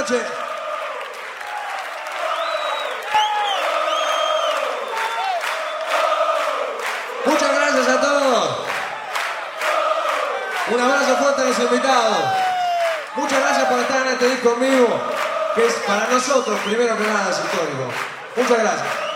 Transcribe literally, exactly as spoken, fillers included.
noche. Muchas gracias a todos. Un abrazo fuerte a los invitados. Muchas gracias por estar en este disco en vivo, que es para nosotros, primero que nada, es histórico. Muchas gracias.